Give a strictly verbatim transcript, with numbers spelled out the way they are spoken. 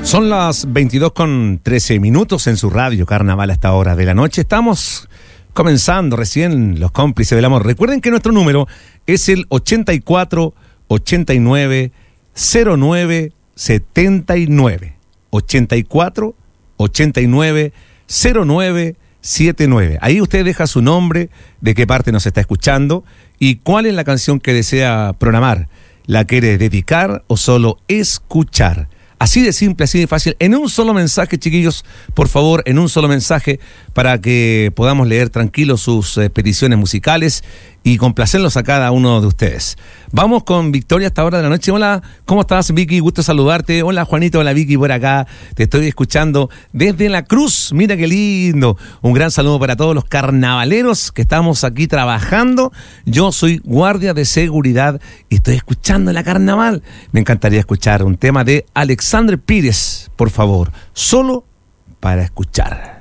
Son las veintidós con trece minutos en su radio Carnaval a esta hora de la noche. Estamos comenzando recién Los Cómplices del Amor. Recuerden que nuestro número es el ochenta y cuatro, ochenta y nueve, cero nueve, setenta y nueve. ochenta y cuatro, ochenta y nueve, cero nueve, setenta y nueve. Ahí usted deja su nombre, de qué parte nos está escuchando y cuál es la canción que desea programar. ¿La quiere dedicar o solo escuchar? Así de simple, así de fácil, en un solo mensaje, chiquillos, por favor, en un solo mensaje, para que podamos leer tranquilos sus eh, peticiones musicales y complacerlos a cada uno de ustedes. Vamos con Victoria a esta hora de la noche. Hola, ¿cómo estás, Vicky? Gusto saludarte. Hola, Juanito, hola, Vicky, por acá. Te estoy escuchando desde La Cruz. Mira qué lindo. Un gran saludo para todos los carnavaleros que estamos aquí trabajando. Yo soy guardia de seguridad y estoy escuchando la carnaval. Me encantaría escuchar un tema de Alexandre Pires, por favor. Solo para escuchar.